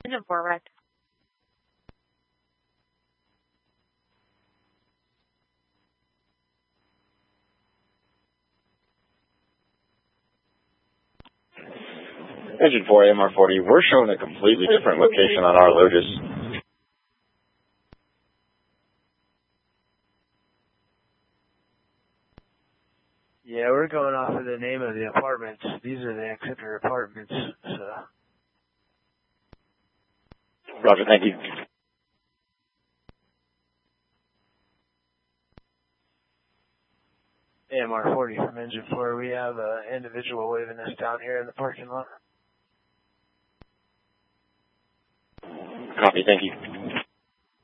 Engine 4, right. Engine 4, AMR40, we're showing a completely different location on our Lotus. Yeah, we're going off of the name of the apartments. These are the Exeter apartments, so. Roger, thank you. AMR40 from Engine 4, we have an individual waving us down here in the parking lot. Copy, thank you.